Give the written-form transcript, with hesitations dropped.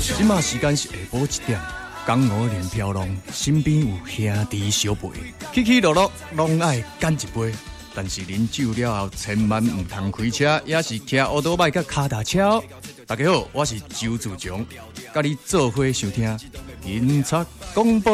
即马时间是下晡1点，江湖连飘浪，身边有兄弟相陪，起起落落拢爱干一杯。但是啉酒了后，千万唔通开车，也是骑奥多麦甲脚踏车哦。大家好，我是周自强，甲你做伙收听警察广播。